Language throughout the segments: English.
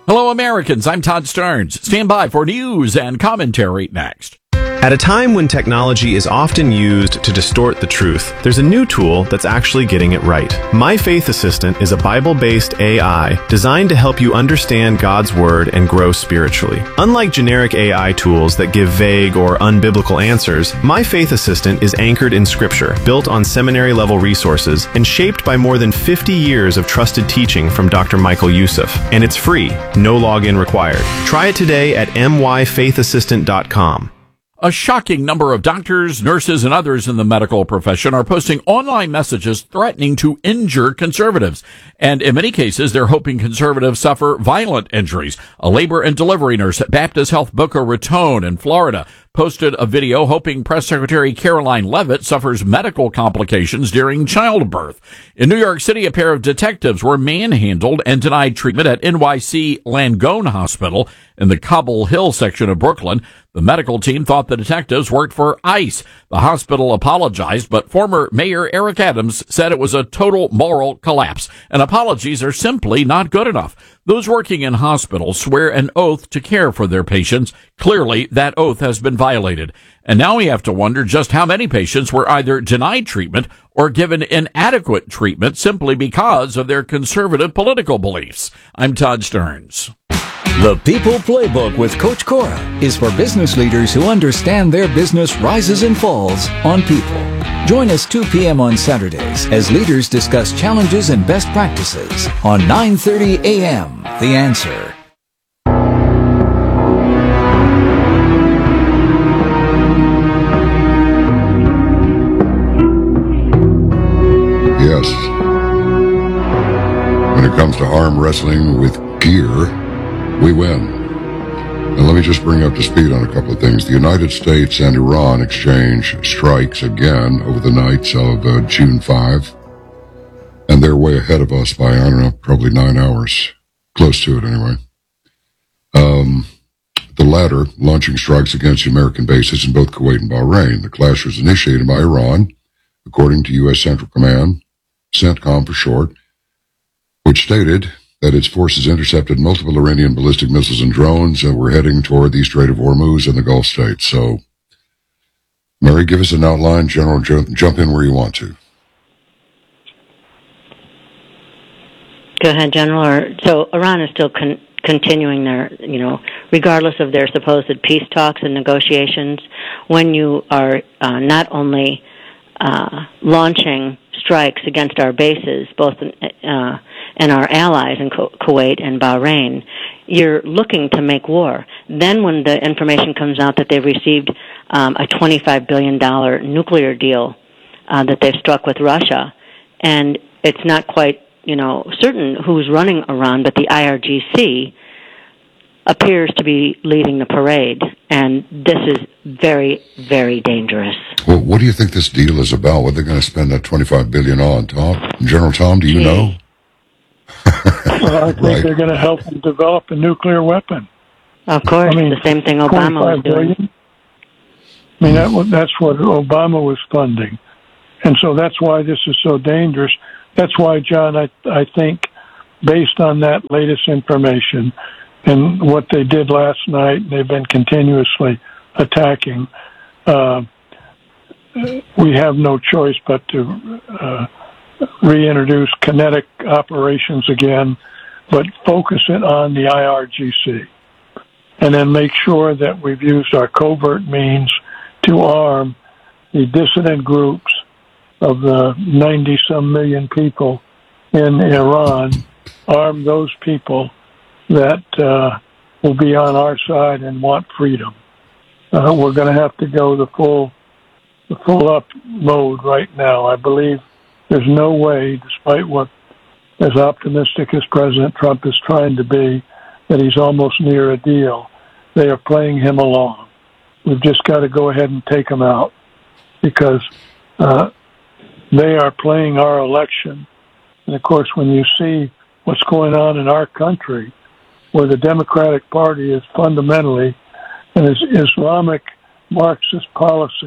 Hello, Americans. I'm Todd Starnes. Stand by for news and commentary next. At a time when technology is often used to distort the truth, there's a new tool that's actually getting it right. My Faith Assistant is a Bible-based AI designed to help you understand God's Word and grow spiritually. Unlike generic AI tools that give vague or unbiblical answers, My Faith Assistant is anchored in Scripture, built on seminary-level resources, and shaped by more than 50 years of trusted teaching from Dr. Michael Youssef. And it's free, no login required. Try it today at myfaithassistant.com. A shocking number of doctors, nurses, and others in the medical profession are posting online messages threatening to injure conservatives. And in many cases, they're hoping conservatives suffer violent injuries. A labor and delivery nurse at Baptist Health Boca Raton in Florida posted a video hoping Press Secretary Caroline Leavitt suffers medical complications during childbirth. In New York City, a pair of detectives were manhandled and denied treatment at NYC Langone Hospital in the Cobble Hill section of Brooklyn. The medical team thought the detectives worked for ICE. The hospital apologized, but former Mayor Eric Adams said it was a total moral collapse, and apologies are simply not good enough. Those working in hospitals swear an oath to care for their patients. Clearly, that oath has been violated. And now we have to wonder just how many patients were either denied treatment or given inadequate treatment simply because of their conservative political beliefs. I'm Todd Starnes. The People Playbook with Coach Cora is for business leaders who understand their business rises and falls on people. Join us 2 p.m. on Saturdays as leaders discuss challenges and best practices on 9:30 a.m. The Answer. Yes. When it comes to arm wrestling with gear, we win. Now let me just bring up to speed on a couple of things. The United States and Iran exchange strikes again over the nights of June 5. And they're way ahead of us by, I don't know, probably 9 hours. Close to it anyway. The latter launching strikes against the American bases in both Kuwait and Bahrain. The clash was initiated by Iran, according to U.S. Central Command, CENTCOM for short, which stated that its forces intercepted multiple Iranian ballistic missiles and drones that were heading toward the Strait of Hormuz and the Gulf states. So, Mary, give us an outline. General, jump in where you want to. Go ahead, General. So Iran is still continuing their, regardless of their supposed peace talks and negotiations, when you are not only launching strikes against our bases, both and our allies in Kuwait and Bahrain, you're looking to make war. Then when the information comes out that they've received a $25 billion nuclear deal that they've struck with Russia, and it's not quite, certain who's running Iran, but the IRGC appears to be leading the parade, and this is very, very dangerous. Well, what do you think this deal is about? What they're going to spend that $25 billion on, Tom? General Tom, do you know? Well, I think they're going to help them develop a nuclear weapon. Of course, the same thing Obama was doing. That's what Obama was funding. And so that's why this is so dangerous. That's why, John, I think, based on that latest information and what they did last night, they've been continuously attacking, we have no choice but to reintroduce kinetic operations again, but focus it on the IRGC. And then make sure that we've used our covert means to arm the dissident groups of the 90-some million people in Iran, arm those people that will be on our side and want freedom. We're going to have to go the full up mode right now. I believe there's no way, despite what as optimistic as President Trump is trying to be, that he's almost near a deal. They are playing him along. We've just got to go ahead and take them out because they are playing our election. And, of course, when you see what's going on in our country, where the Democratic Party is fundamentally an Islamic Marxist policy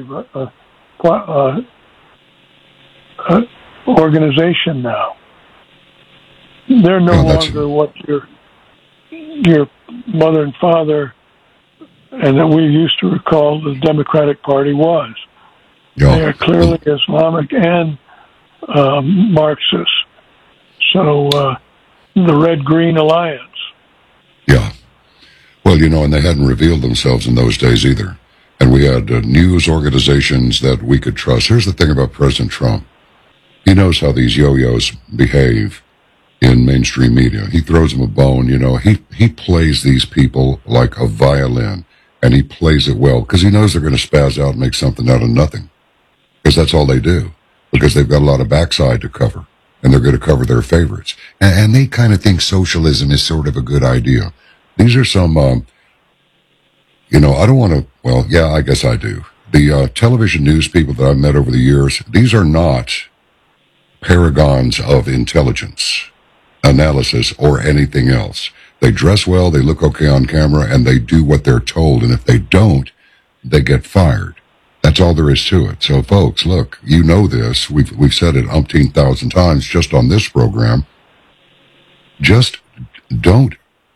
organization now. They're no longer what your mother and father, and that we used to recall the Democratic Party was. They are clearly Islamic and Marxist. So the Red-Green Alliance. Yeah. Well, and they hadn't revealed themselves in those days either. And we had news organizations that we could trust. Here's the thing about President Trump. He knows how these yo-yos behave in mainstream media. He throws them a bone, He plays these people like a violin, and he plays it well because he knows they're going to spaz out and make something out of nothing. Because that's all they do. Because they've got a lot of backside to cover, and they're going to cover their favorites. And they kind of think socialism is sort of a good idea. These are some, I don't want to, well, yeah, I guess I do. The television news people that I've met over the years, these are not paragons of intelligence, analysis, or anything else. They dress well, they look okay on camera, and they do what they're told. And if they don't, they get fired. That's all there is to it. So, folks, look, you know this. We've said it umpteen thousand times just on this program. Just don't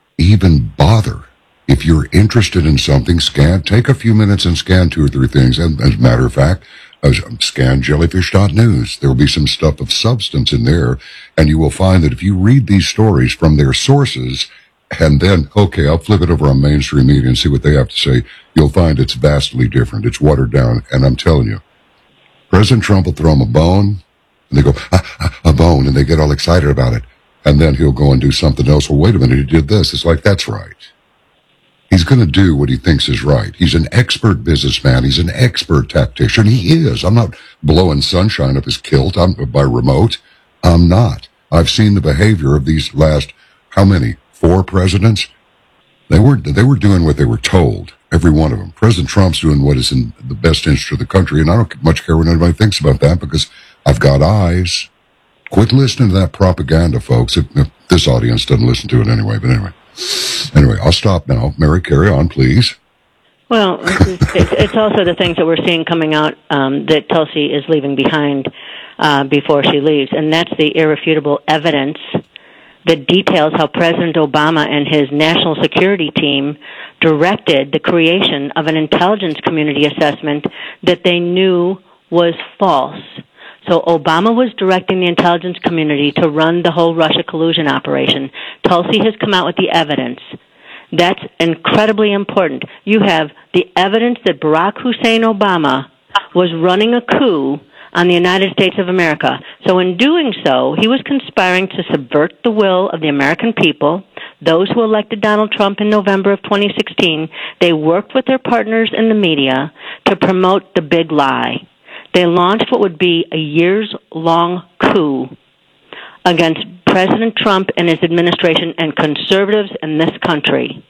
even bother. If you're interested in something, take a few minutes and scan 2 or 3 things. And as a matter of fact, scan jellyfish.news. There will be some stuff of substance in there, and you will find that if you read these stories from their sources, and then, okay, I'll flip it over on mainstream media and see what they have to say, you'll find it's vastly different. It's watered down, and I'm telling you, President Trump will throw them a bone, and they go, a bone, and they get all excited about it. And then he'll go and do something else. Well, wait a minute, he did this. It's like, that's right. He's going to do what he thinks is right. He's an expert businessman. He's an expert tactician. He is. I'm not blowing sunshine up his kilt by remote. I'm not. I've seen the behavior of these last, how many? 4 presidents? They were doing what they were told. Every one of them. President Trump's doing what is in the best interest of the country, and I don't much care what anybody thinks about that because I've got eyes. Quit listening to that propaganda, folks. If this audience doesn't listen to it anyway, but anyway, I'll stop now. Mary, carry on, please. Well, it's also the things that we're seeing coming out that Tulsi is leaving behind before she leaves, and that's the irrefutable evidence that details how President Obama and his national security team directed the creation of an intelligence community assessment that they knew was false. So Obama was directing the intelligence community to run the whole Russia collusion operation. Tulsi has come out with the evidence. That's incredibly important. You have the evidence that Barack Hussein Obama was running a coup on the United States of America. So in doing so, he was conspiring to subvert the will of the American people, those who elected Donald Trump in November of 2016. They worked with their partners in the media to promote the big lie. They launched what would be a years-long coup against President Trump and his administration and conservatives in this country.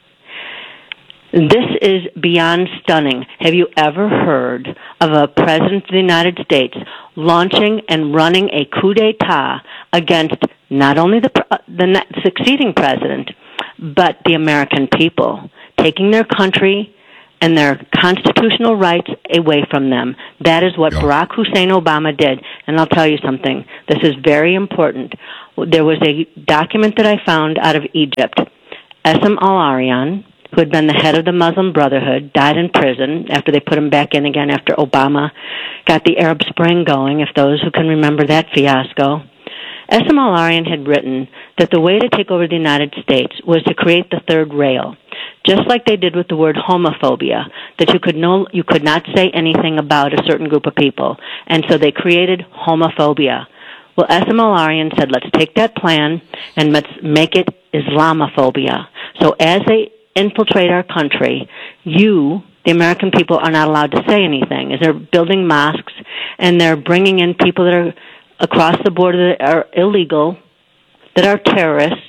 This is beyond stunning. Have you ever heard of a president of the United States launching and running a coup d'etat against not only the succeeding president, but the American people, taking their country and their constitutional rights away from them? That is what Barack Hussein Obama did. And I'll tell you something. This is very important. There was a document that I found out of Egypt. Essam al-Arian, who had been the head of the Muslim Brotherhood, died in prison after they put him back in again after Obama got the Arab Spring going, if those who can remember that fiasco. Essam al-Arian had written that the way to take over the United States was to create the third rail, just like they did with the word homophobia, that you could not say anything about a certain group of people. And so they created homophobia. Well, Essam al-Arian said, let's take that plan and let's make it Islamophobia. So as they infiltrate our country, the American people, are not allowed to say anything. As they're building mosques and they're bringing in people that are across the border that are illegal, that are terrorists,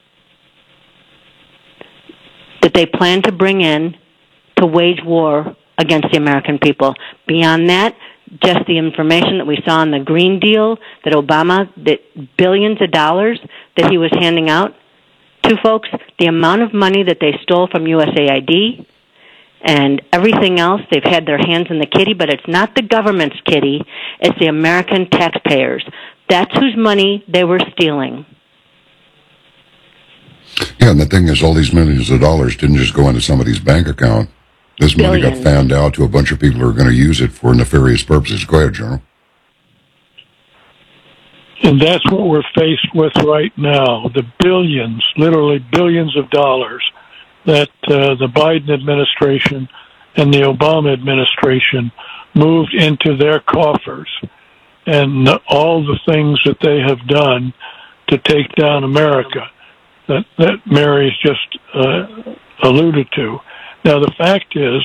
that they plan to bring in to wage war against the American people. Beyond that, just the information that we saw in the Green Deal, that Obama, that billions of dollars that he was handing out to folks, the amount of money that they stole from USAID and everything else, they've had their hands in the kitty, but it's not the government's kitty, it's the American taxpayers. That's whose money they were stealing. Yeah, and the thing is, all these millions of dollars didn't just go into somebody's bank account. This money got fanned out to a bunch of people who are going to use it for nefarious purposes. Go ahead, General. And that's what we're faced with right now. The billions, literally billions of dollars that the Biden administration and the Obama administration moved into their coffers, and all the things that they have done to take down America that Mary's just alluded to. Now, the fact is,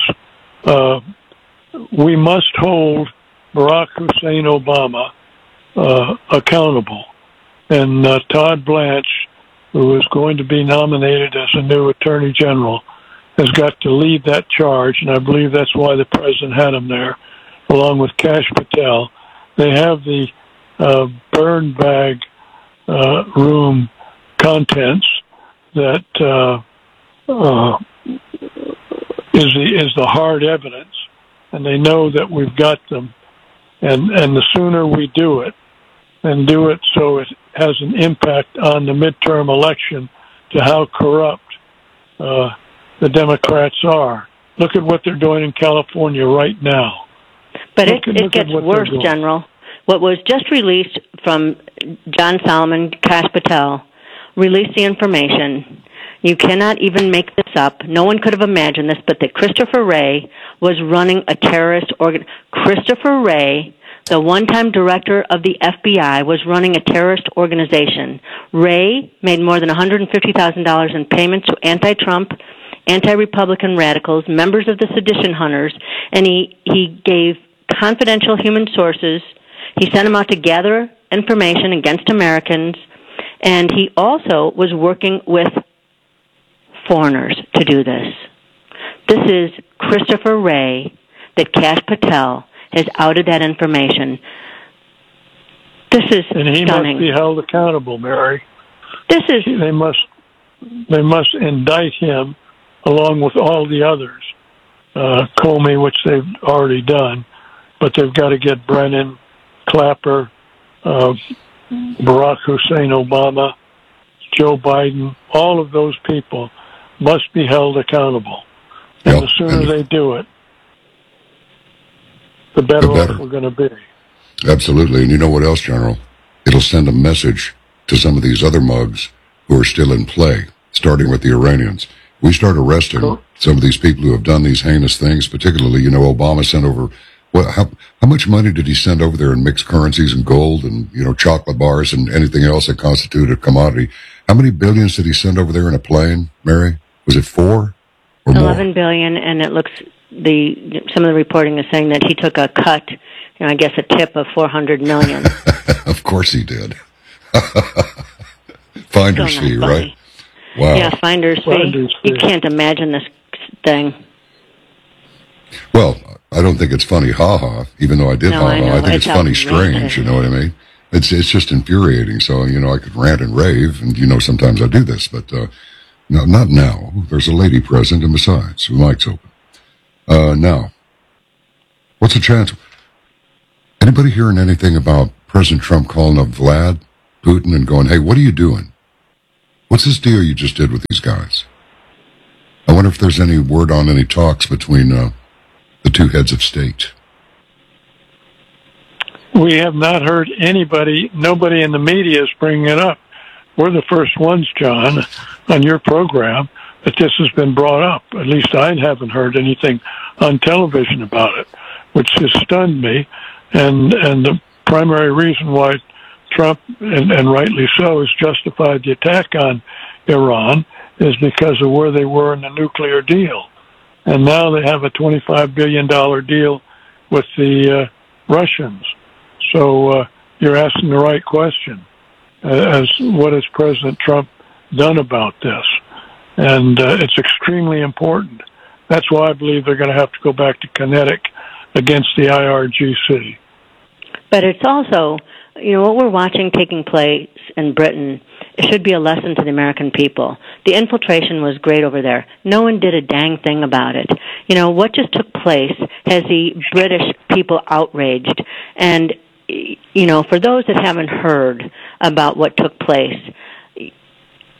we must hold Barack Hussein Obama accountable. And Todd Blanche, who is going to be nominated as a new Attorney General, has got to lead that charge, and I believe that's why the President had him there, along with Kash Patel. They have the burn bag room contents that is the hard evidence, and they know that we've got them. And the sooner we do it, and do it so it has an impact on the midterm election to how corrupt the Democrats are. Look at what they're doing in California right now. But it gets worse, General. What was just released from John Solomon, Kash Patel, released the information. You cannot even make this up. No one could have imagined this, but that Christopher Wray was running a terrorist Christopher Wray, the one-time director of the FBI, was running a terrorist organization. Wray made more than $150,000 in payments to anti-Trump, anti-Republican radicals, members of the sedition hunters, and he gave confidential human sources. He sent them out to gather information against Americans, and he also was working with foreigners to do this. This is Christopher Wray, that Kash Patel has outed that information. This is and he stunning. Must be held accountable, Mary. This is they must indict him along with all the others. Comey, which they've already done, but they've got to get Brennan, Clapper, Barack Hussein Obama, Joe Biden. All of those people must be held accountable. And Yep. the sooner they do it, the better off we're going to be. Absolutely. And you know what else, General? It'll send a message to some of these other mugs who are still in play, starting with the Iranians. We start arresting some of these people who have done these heinous things, particularly, Obama sent over, how much money did he send over there in mixed currencies and gold and, chocolate bars and anything else that constituted a commodity? How many billions did he send over there in a plane, Mary? Was it 4 or 11 more? billion, and it looks some of the reporting is saying that he took a cut, I guess a tip of $400 million. Of course he did. Finder's fee, right? Wow. Yeah, finder's fee. You can't imagine this thing. Well, I don't think it's funny, ha-ha, even though I did ha-ha. I think it's funny strange, you know what I mean? It's just infuriating. So, I could rant and rave, and, sometimes I do this, but no, not now. There's a lady present, and besides, the mic's open. Now, what's the chance? Anybody hearing anything about President Trump calling up Vlad, Putin, and going, hey, what are you doing? What's this deal you just did with these guys? I wonder if there's any word on any talks between the two heads of state. We have not heard nobody in the media is bringing it up. We're the first ones, John, on your program that this has been brought up. At least I haven't heard anything on television about it, which has stunned me. And the primary reason why Trump, and rightly so, has justified the attack on Iran is because of where they were in the nuclear deal. And now they have a $25 billion deal with the Russians. So you're asking the right question, as what has President Trump done about this? And it's extremely important. That's why I believe they're going to have to go back to kinetic against the IRGC. But it's also, what we're watching taking place in Britain, it should be a lesson to the American people. The infiltration was great over there. No one did a dang thing about it. What just took place has the British people outraged. And, for those that haven't heard about what took place,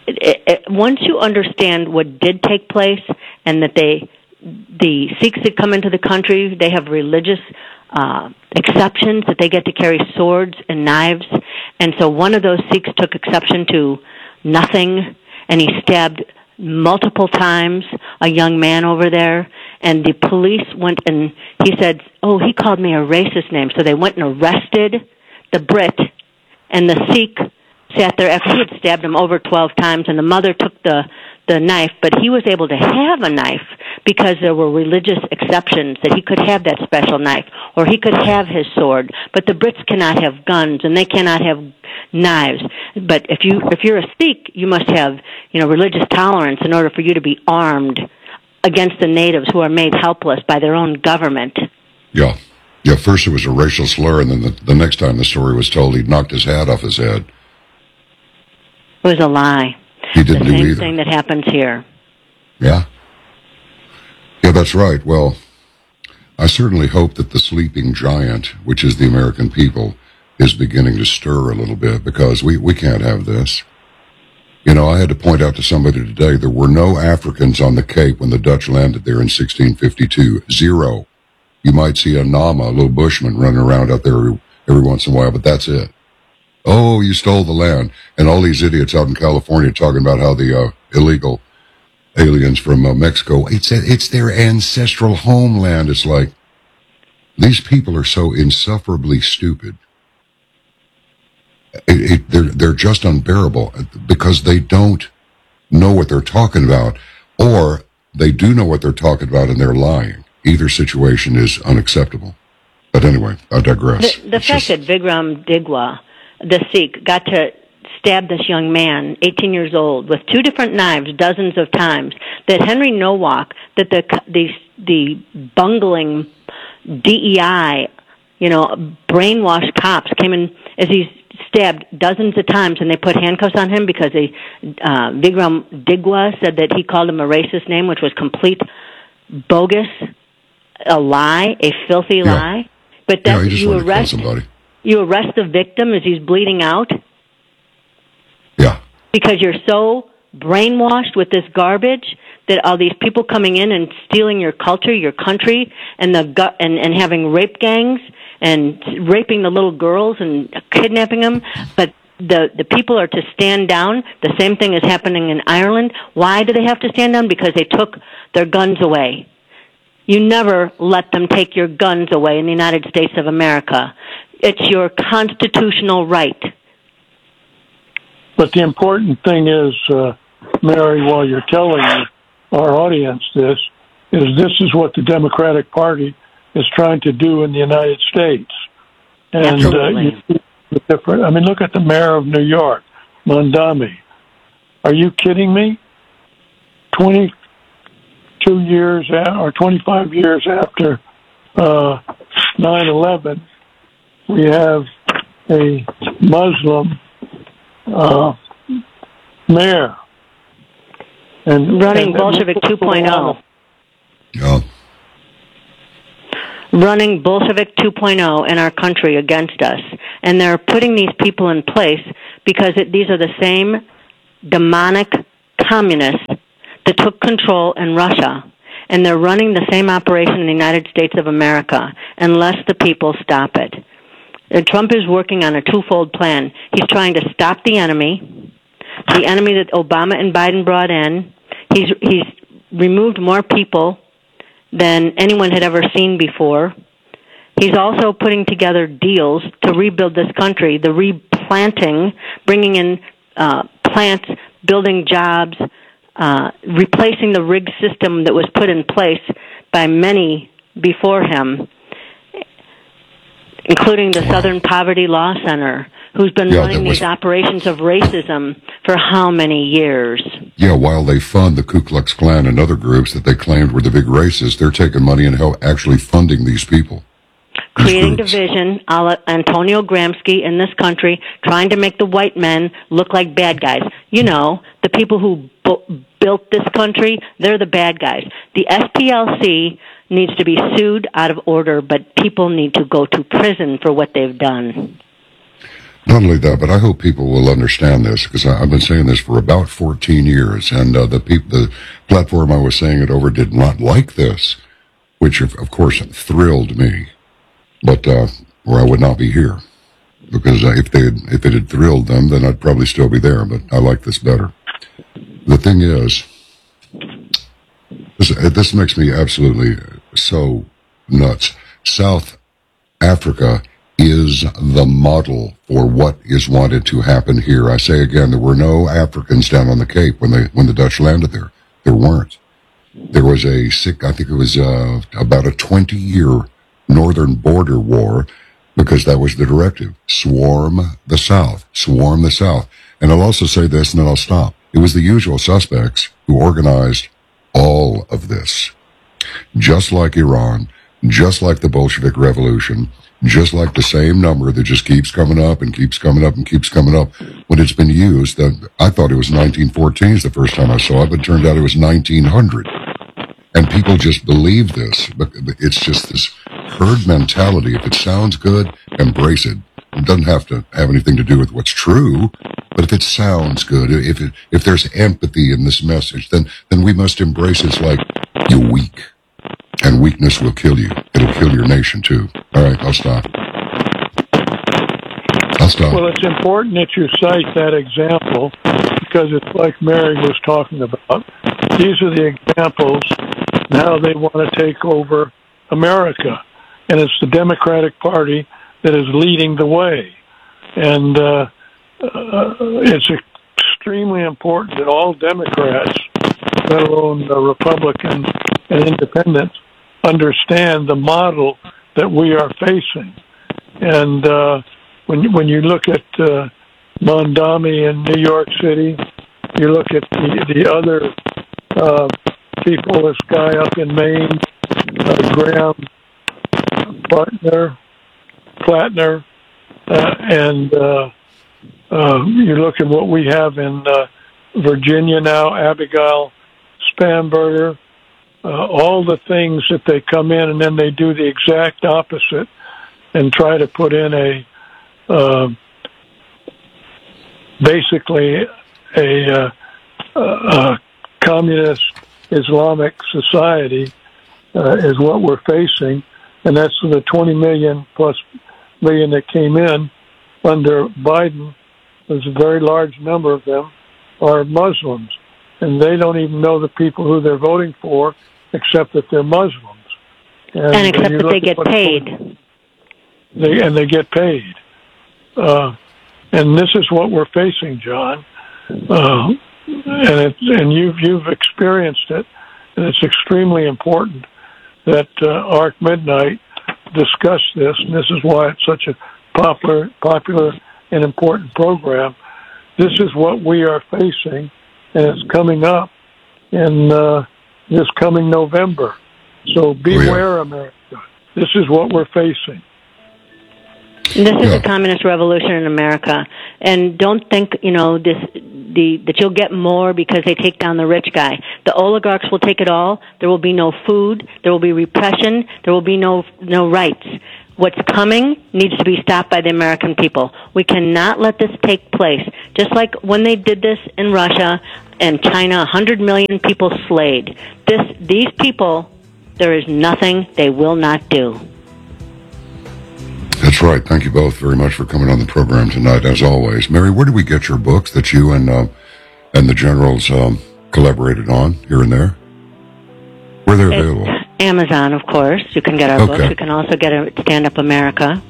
once you understand what did take place and that the Sikhs that come into the country, they have religious exceptions, that they get to carry swords and knives. And so one of those Sikhs took exception to nothing, and he stabbed multiple times a young man over there. And the police went and he said, he called me a racist name. So they went and arrested the Brit, and the Sikh sat there after he had stabbed him over 12 times, and the mother took the knife, but he was able to have a knife because there were religious exceptions that he could have that special knife, or he could have his sword. But the Brits cannot have guns, and they cannot have knives. But if you're a Sikh, you must have, religious tolerance in order for you to be armed against the natives who are made helpless by their own government. Yeah. Yeah, first it was a racial slur, and then the next time the story was told, he'd knocked his hat off his head. It was a lie. He didn't do either. The same thing that happens here. Yeah. Yeah, that's right. Well, I certainly hope that the sleeping giant, which is the American people, is beginning to stir a little bit, because we can't have this. I had to point out to somebody today, there were no Africans on the Cape when the Dutch landed there in 1652. Zero. You might see a Nama, a little bushman, running around out there every once in a while, but that's it. Oh, you stole the land. And all these idiots out in California talking about how the illegal aliens from Mexico, it's their ancestral homeland. It's like, these people are so insufferably stupid. They're just unbearable because they don't know what they're talking about, or they do know what they're talking about and they're lying. Either situation is unacceptable. But anyway, I digress. The fact that Vikram Digwa, the Sikh, got to stab this young man, 18 years old, with 2 different knives dozens of times, that Henry Nowak, that the bungling DEI, brainwashed cops came in as he's stabbed dozens of times, and they put handcuffs on him because Vikram Digwa said that he called him a racist name, which was complete bogus, a lie, a filthy lie. But then you arrest the victim as he's bleeding out. Yeah. Because you're so brainwashed with this garbage that all these people coming in and stealing your culture, your country, and and having rape gangs and raping the little girls and kidnapping them, but the people are to stand down. The same thing is happening in Ireland. Why do they have to stand down? Because they took their guns away. You never let them take your guns away in the United States of America. It's your constitutional right. But the important thing is, Mary, while you're telling our audience this is what the Democratic Party is trying to do in the United States. And you see the different. I mean, look at the mayor of New York, Mondami. Are you kidding me? 22 years or 25 years after 9/11, we have a Muslim mayor and running Bolshevik 2.0. Yeah. Running Bolshevik 2.0 in our country against us. And they're putting these people in place because these are the same demonic communists that took control in Russia. And they're running the same operation in the United States of America unless the people stop it. And Trump is working on a twofold plan. He's trying to stop the enemy that Obama and Biden brought in. He's removed more people than anyone had ever seen before. He's also putting together deals to rebuild this country, the replanting, bringing in plants, building jobs, replacing the rigged system that was put in place by many before him, including the Southern Poverty Law Center, who's been running these operations of racism for how many years? Yeah, while they fund the Ku Klux Klan and other groups that they claimed were the big racists, they're taking money and actually funding these people. Creating division, a la Antonio Gramsci in this country, trying to make the white men look like bad guys. You know, the people who built this country, they're the bad guys. The SPLC needs to be sued out of order, but people need to go to prison for what they've done. Not only that, but I hope people will understand this, because I've been saying this for about 14 years, and the platform I was saying it over did not like this, which of course thrilled me, but or I would not be here, because if it had thrilled them, then I'd probably still be there. But I like this better. The thing is, this makes me absolutely so nuts. South Africa is the model for what is wanted to happen here. I say again, there were no Africans down on the Cape when the Dutch landed there. There weren't. There was I think it was about a 20-year northern border war, because that was the directive. Swarm the South. Swarm the South. And I'll also say this, and then I'll stop. It was the usual suspects who organized all of this. Just like Iran, just like the Bolshevik Revolution, just like the same number that just keeps coming up and keeps coming up and keeps coming up. When it's been used, I thought it was 1914 is the first time I saw it, but it turned out it was 1900. And people just believe this. But it's just this herd mentality. If it sounds good, embrace it. It doesn't have to have anything to do with what's true. But if it sounds good, if there's empathy in this message, then we must embrace it. It's like, you're weak. And weakness will kill you. It'll kill your nation, too. All right, I'll stop. Well, it's important that you cite that example, because it's like Mary was talking about. These are the examples of how they want to take over America. And it's the Democratic Party that is leading the way. And it's extremely important that all Democrats, let alone Republicans and independents, understand the model that we are facing. And when you look at Mondami in New York City, you look at the other people, this guy up in Maine, Graham Plattner, and you look at what we have in Virginia now, Abigail Spanberger, all the things that they come in and then they do the exact opposite and try to put in basically a communist Islamic society is what we're facing, and that's the 20 million plus million that came in under Biden. There's a very large number of them are Muslims, and they don't even know the people who they're voting for, except that they're Muslims. And except that they get paid. They get paid. And this is what we're facing, John. And you've experienced it, and it's extremely important that Arc Midnight discuss this, and this is why it's such a popular and important program. This is what we are facing, and it's coming up in this coming November. So beware, America. This is what we're facing. This is a communist revolution in America, and don't think that you'll get more because they take down the rich guy. The oligarchs will take it all. There will be no food. There will be repression. There will be no rights. What's coming needs to be stopped by the American people. We cannot let this take place. Just like when they did this in Russia and China, 100 million people slayed. These people, there is nothing they will not do. That's right. Thank you both very much for coming on the program tonight, as always. Mary, where do we get your books that you and the generals collaborated on here and there? Where they're available? Amazon, of course. You can get our books. You can also get it at Stand Up America.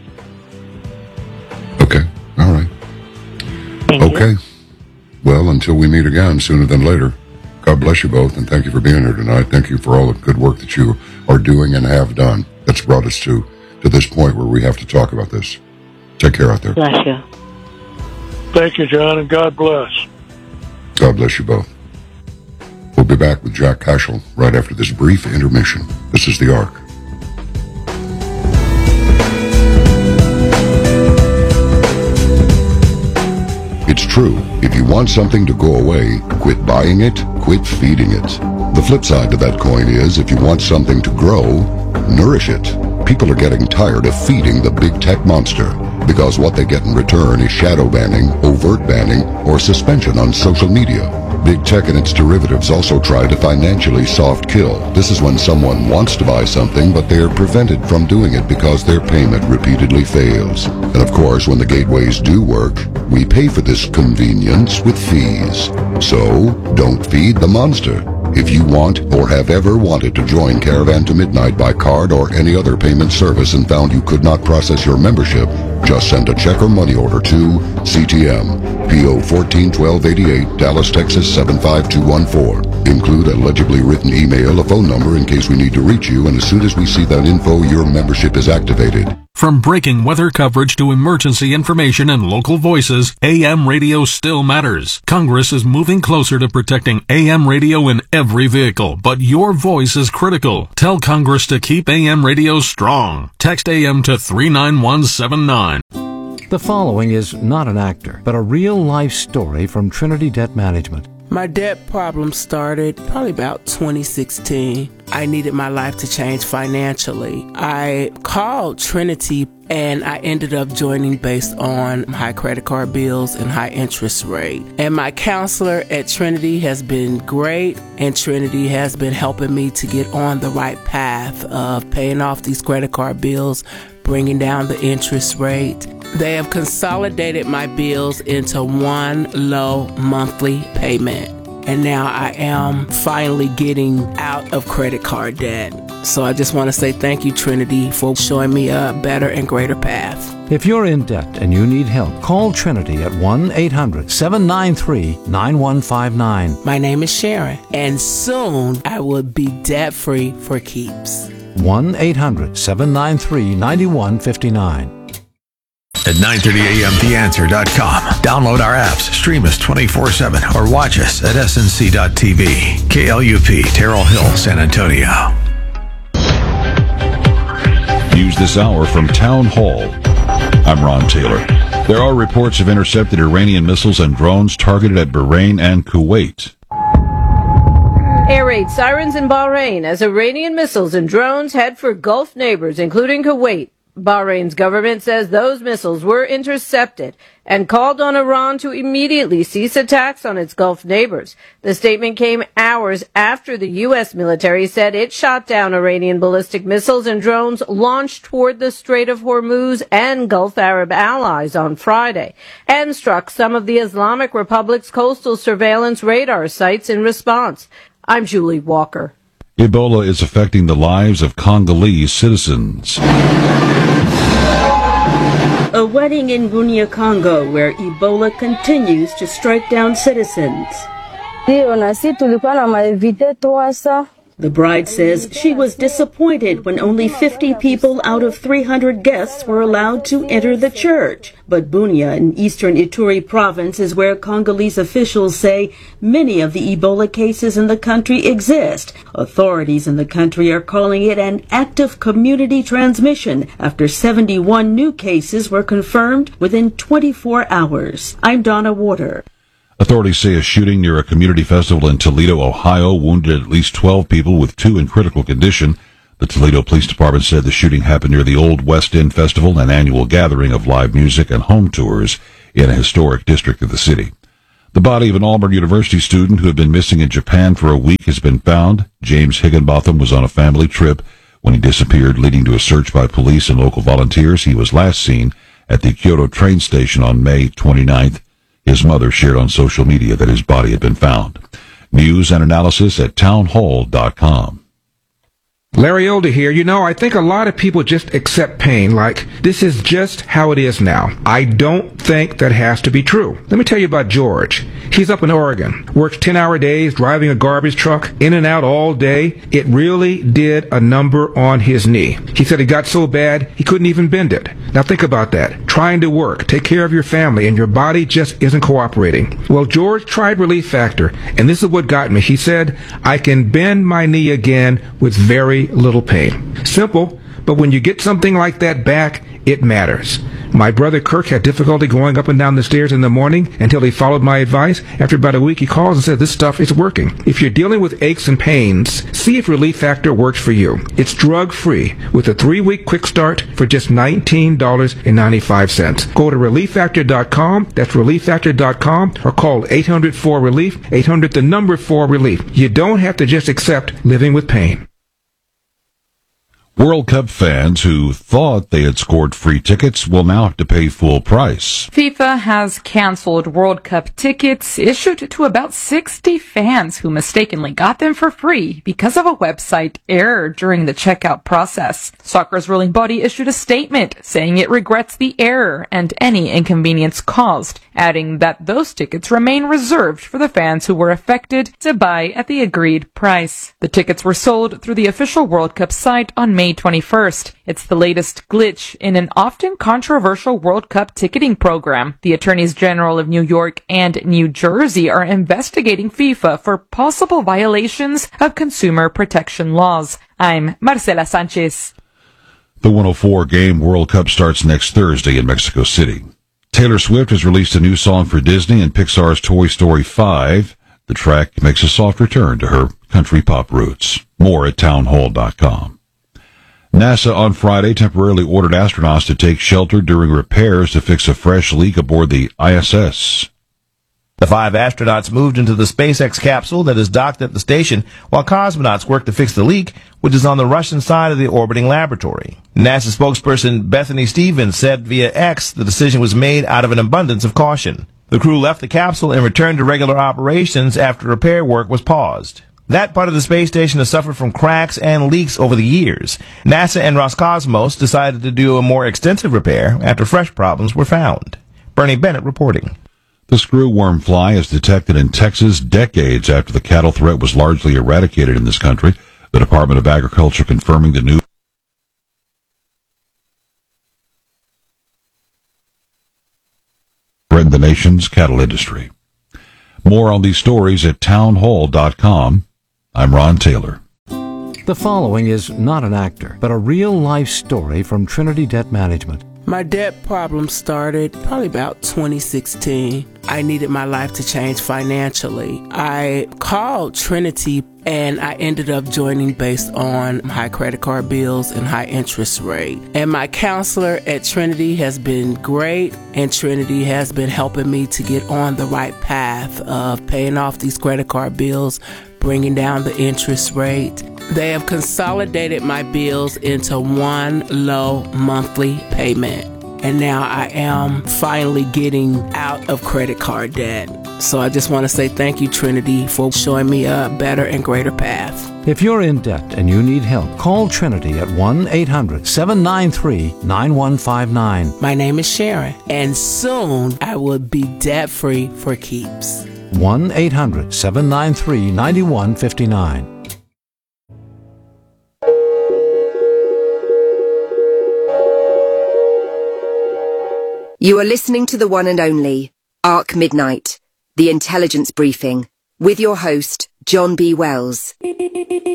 Okay. All right. Thank you. Well, until we meet again sooner than later, God bless you both, and thank you for being here tonight. Thank you for all the good work that you are doing and have done. That's brought us to this point where we have to talk about this. Take care out there. Bless you. Thank you, John, and God bless. God bless you both. We'll be back with Jack Cashel right after this brief intermission. This is The Ark. It's true. If you want something to go away, quit buying it, quit feeding it. The flip side to that coin is, if you want something to grow, nourish it. People are getting tired of feeding the big tech monster. because what they get in return is shadow banning, overt banning, or suspension on social media. Big tech and its derivatives also try to financially soft kill. This is when someone wants to buy something, but they are prevented from doing it because their payment repeatedly fails. And of course, when the gateways do work, we pay for this convenience with fees. So, don't feed the monster. If you want or have ever wanted to join Caravan to Midnight by card or any other payment service and found you could not process your membership, just send a check or money order to CTM, P.O. 141288, Dallas, Texas 75214. Include a legibly written email, a phone number in case we need to reach you, and as soon as we see that info, your membership is activated. From breaking weather coverage to emergency information and local voices, AM radio still matters. Congress is moving closer to protecting AM radio in every vehicle, but your voice is critical. Tell Congress to keep AM radio strong. Text AM to 39179. The following is not an actor, but a real-life story from Trinity Debt Management. My debt problem started probably about 2016. I needed my life to change financially. I called Trinity and I ended up joining based on high credit card bills and high interest rate. And my counselor at Trinity has been great, and Trinity has been helping me to get on the right path of paying off these credit card bills, bringing down the interest rate. They have consolidated my bills into one low monthly payment. And now I am finally getting out of credit card debt. So I just want to say thank you, Trinity, for showing me a better and greater path. If you're in debt and you need help, call Trinity at 1-800-793-9159. My name is Sharon, and soon I will be debt-free for keeps. 1-800-793-9159. At 9:30 a.m. TheAnswer.com. Download our apps, stream us 24/7, or watch us at SNC.TV. KLUP, Terrell Hill, San Antonio. News this hour from Town Hall. I'm Ron Taylor. There are reports of intercepted Iranian missiles and drones targeted at Bahrain and Kuwait. Air raid sirens in Bahrain as Iranian missiles and drones head for Gulf neighbors, including Kuwait. Bahrain's government says those missiles were intercepted and called on Iran to immediately cease attacks on its Gulf neighbors. The statement came hours after the U.S. military said it shot down Iranian ballistic missiles and drones launched toward the Strait of Hormuz and Gulf Arab allies on Friday, and struck some of the Islamic Republic's coastal surveillance radar sites in response. I'm Julie Walker. Ebola is affecting the lives of Congolese citizens. A wedding in Bunia, Congo, where Ebola continues to strike down citizens. The bride says she was disappointed when only 50 people out of 300 guests were allowed to enter the church. But Bunia in eastern Ituri province is where Congolese officials say many of the Ebola cases in the country exist. Authorities in the country are calling it an active community transmission after 71 new cases were confirmed within 24 hours. I'm Donna Warder. Authorities say a shooting near a community festival in Toledo, Ohio, wounded at least 12 people, with 2 in critical condition. The Toledo Police Department said the shooting happened near the Old West End Festival, an annual gathering of live music and home tours in a historic district of the city. The body of an Auburn University student who had been missing in Japan for a week has been found. James Higginbotham was on a family trip when he disappeared, leading to a search by police and local volunteers. He was last seen at the Kyoto train station on May 29th. His mother shared on social media that his body had been found. News and analysis at townhall.com. Larry Older here. You know, I think a lot of people just accept pain like this is just how it is now. I don't think that has to be true. Let me tell you about George. He's up in Oregon, works 10-hour days, driving a garbage truck, in and out all day. It really did a number on his knee. He said it got so bad he couldn't even bend it. Now think about that. Trying to work, take care of your family, and your body just isn't cooperating. Well, George tried Relief Factor, and this is what got me. He said, I can bend my knee again with very little pain. Simple, but when you get something like that back, it matters. My brother Kirk had difficulty going up and down the stairs in the morning until he followed my advice. After about a week, he calls and says, this stuff is working. If you're dealing with aches and pains, see if Relief Factor works for you. It's drug-free with a 3-week quick start for just $19.95. Go to ReliefFactor.com. That's ReliefFactor.com, or call 800-4-RELIEF, 800-4-RELIEF. You don't have to just accept living with pain. World Cup fans who thought they had scored free tickets will now have to pay full price. FIFA has canceled World Cup tickets issued to about 60 fans who mistakenly got them for free because of a website error during the checkout process. Soccer's ruling body issued a statement saying it regrets the error and any inconvenience caused, adding that those tickets remain reserved for the fans who were affected to buy at the agreed price. The tickets were sold through the official World Cup site on May 21st. It's the latest glitch in an often controversial World Cup ticketing program. The Attorneys General of New York and New Jersey are investigating FIFA for possible violations of consumer protection laws. I'm Marcela Sanchez. The 104 Game World Cup starts next Thursday in Mexico City. Taylor Swift has released a new song for Disney and Pixar's Toy Story 5. The track makes a soft return to her country pop roots. More at townhall.com. NASA on Friday temporarily ordered astronauts to take shelter during repairs to fix a fresh leak aboard the ISS. The 5 astronauts moved into the SpaceX capsule that is docked at the station while cosmonauts work to fix the leak, which is on the Russian side of the orbiting laboratory. NASA spokesperson Bethany Stevens said via X the decision was made out of an abundance of caution. The crew left the capsule and returned to regular operations after repair work was paused. That part of the space station has suffered from cracks and leaks over the years. NASA and Roscosmos decided to do a more extensive repair after fresh problems were found. Bernie Bennett reporting. The screwworm fly is detected in Texas decades after the cattle threat was largely eradicated in this country. The Department of Agriculture confirming the new threatened the nation's cattle industry. More on these stories at townhall.com. I'm Ron Taylor. The following is not an actor, but a real-life story from Trinity Debt Management. My debt problem started probably about 2016. I needed my life to change financially. I called Trinity and I ended up joining based on high credit card bills and high interest rate. And my counselor at Trinity has been great, and Trinity has been helping me to get on the right path of paying off these credit card bills, bringing down the interest rate. They have consolidated my bills into one low monthly payment. And now I am finally getting out of credit card debt. So I just want to say thank you, Trinity, for showing me a better and greater path. If you're in debt and you need help, call Trinity at 1-800-793-9159. My name is Sharon, and soon I will be debt-free for keeps. 1-800-793-9159. You are listening to the one and only Arc Midnight, the intelligence briefing, with your host, John B. Wells.